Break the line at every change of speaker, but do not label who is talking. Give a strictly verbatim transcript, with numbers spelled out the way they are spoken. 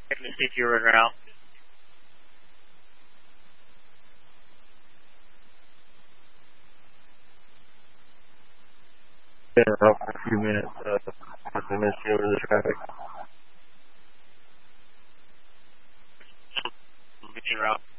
Checking to see if you're in route. Been around for a few minutes, uh, just to miss you over the traffic. Get you route.